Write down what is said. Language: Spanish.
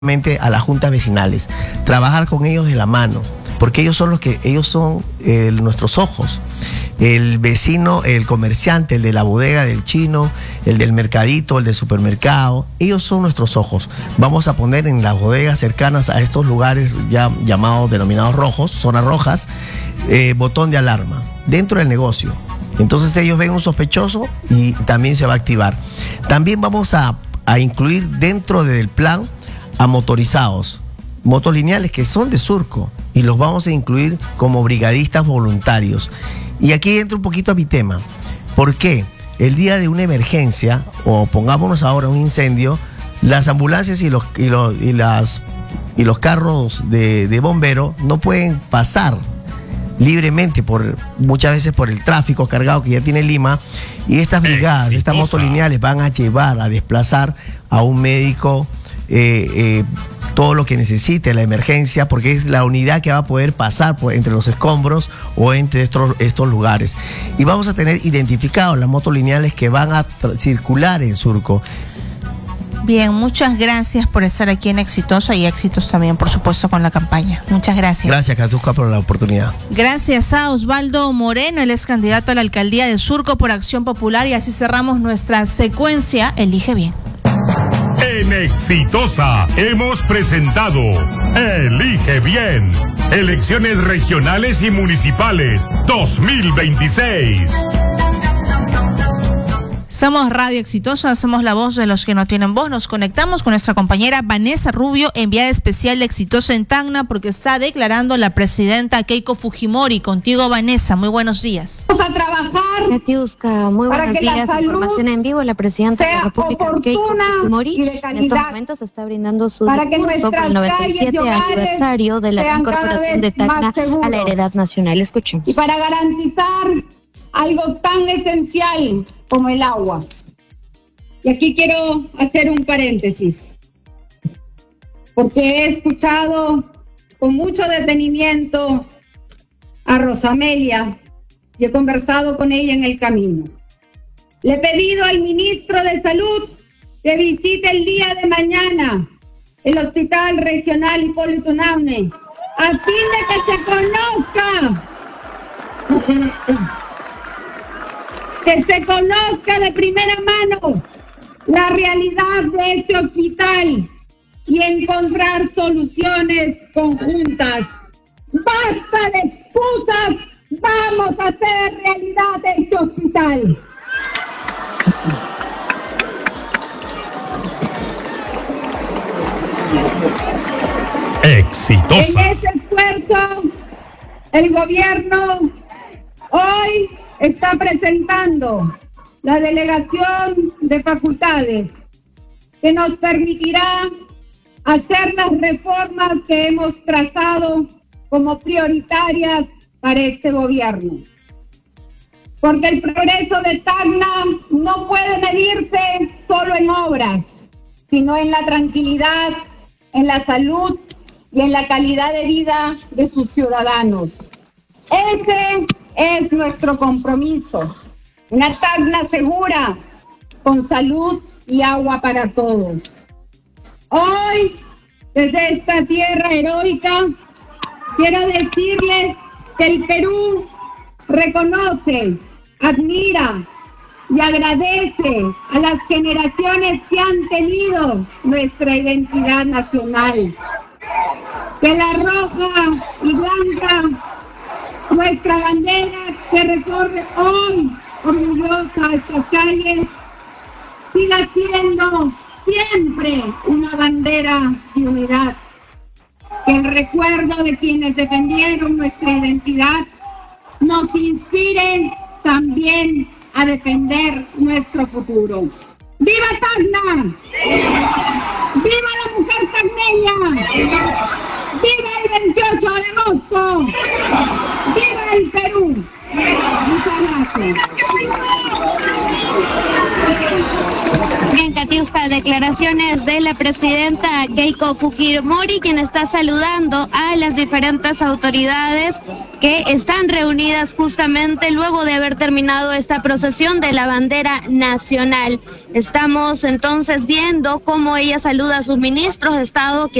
a las juntas vecinales, trabajar con ellos de la mano, porque ellos son nuestros ojos. El vecino, el comerciante, el de la bodega, del chino, el del mercadito, el del supermercado, ellos son nuestros ojos. Vamos a poner en las bodegas cercanas a estos lugares ya llamados, denominados rojos, zonas rojas, botón de alarma dentro del negocio. Entonces ellos ven un sospechoso y también se va a activar. También vamos a incluir dentro del plan a motorizados, motos lineales que son de Surco, y los vamos a incluir como brigadistas voluntarios. Y aquí entro un poquito a mi tema. ¿Por qué? El día de una emergencia, o pongámonos ahora un incendio, las ambulancias y los carros de bombero no pueden pasar libremente muchas veces por el tráfico cargado que ya tiene Lima, y estas brigadas, estas motos lineales van a llevar, a desplazar a un médico todo lo que necesite la emergencia, porque es la unidad que va a poder pasar entre los escombros o entre estos lugares. Y vamos a tener identificados las motos lineales que van a circular en Surco. Bien, muchas gracias por estar aquí en Exitosa, y éxitos también, por supuesto, con la campaña. Muchas gracias. Gracias, Katusca, por la oportunidad. Gracias a Osvaldo Moreno, él es candidato a la alcaldía de Surco por Acción Popular, y así cerramos nuestra secuencia Elige Bien. En Exitosa hemos presentado Elige Bien, elecciones regionales y municipales 2026. Somos Radio Exitosa, somos la voz de los que no tienen voz. Nos conectamos con nuestra compañera Vanessa Rubio, enviada especial de Exitosa en Tacna, porque está declarando la presidenta Keiko Fujimori. Contigo, Vanessa, muy buenos días. Vamos a trabajar, Katiuska, muy buenos días. Información en vivo. La presidenta de la República, Keiko Fujimori, en estos momentos está brindando su discurso por el 97 aniversario de la incorporación de Tacna a la heredad nacional. Escuchemos. Y para garantizar algo tan esencial como el agua. Y aquí quiero hacer un paréntesis, porque he escuchado con mucho detenimiento a Rosamelia y he conversado con ella en el camino. Le he pedido al ministro de Salud que visite el día de mañana el Hospital Regional Hipólito Unanue, a fin de que se conozca de primera mano la realidad de este hospital y encontrar soluciones conjuntas. ¡Basta de excusas! ¡Vamos a hacer realidad este hospital! Exitosa. En ese esfuerzo, el gobierno hoy está presentando la delegación de facultades que nos permitirá hacer las reformas que hemos trazado como prioritarias para este gobierno. Porque el progreso de Tacna no puede medirse solo en obras, sino en la tranquilidad, en la salud y en la calidad de vida de sus ciudadanos. Ese es nuestro compromiso, una Tacna segura, con salud y agua para todos. Hoy, desde esta tierra heroica, quiero decirles que el Perú reconoce, admira y agradece a las generaciones que han tenido nuestra identidad nacional. Que la roja y blanca, nuestra bandera que recorre hoy orgullosa estas calles, siga siendo siempre una bandera de unidad. Que el recuerdo de quienes defendieron nuestra identidad nos inspire también a defender nuestro futuro. ¡Viva Tacna! ¡Viva la mujer tacneña! ¡Viva el 28 de agosto! ¡Viva el Perú! Muchas gracias. Bien, Katiuska, declaración. declaraciones de la presidenta Keiko Fujimori, quien está saludando a las diferentes autoridades que están reunidas justamente luego de haber terminado esta procesión de la bandera nacional. Estamos entonces viendo cómo ella saluda a sus ministros de Estado,